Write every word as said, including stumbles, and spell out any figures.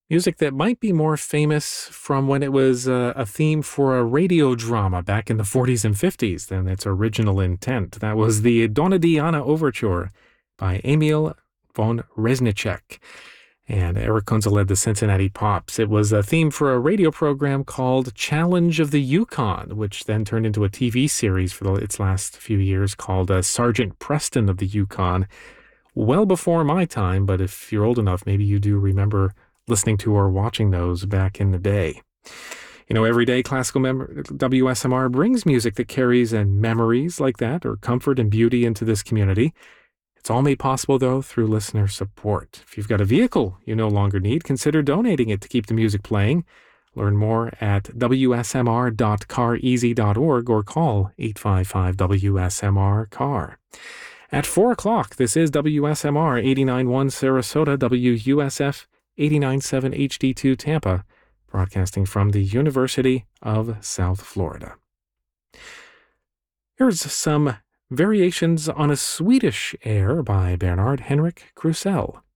Music that might be more famous from when it was uh, a theme for a radio drama back in the forties and fifties than its original intent. That was the Donna Diana Overture by Emil von Reznicek. And Eric Kunze led the Cincinnati Pops. It was a theme for a radio program called Challenge of the Yukon, which then turned into a T V series for the, its last few years called uh, Sergeant Preston of the Yukon. Well before my time, but if you're old enough, maybe you do remember listening to or watching those back in the day. You know, every day classical mem- W S M R brings music that carries and memories like that, or comfort and beauty into this community. It's all made possible, though, through listener support. If you've got a vehicle you no longer need, consider donating it to keep the music playing. Learn more at w s m r dot car easy dot org or call eight five five W S M R car. At four o'clock, this is W S M R eighty-nine point one Sarasota, W U S F eighty-nine point seven H D two Tampa, broadcasting from the University of South Florida. Here's some variations on a Swedish air by Bernard Henrik Krusell.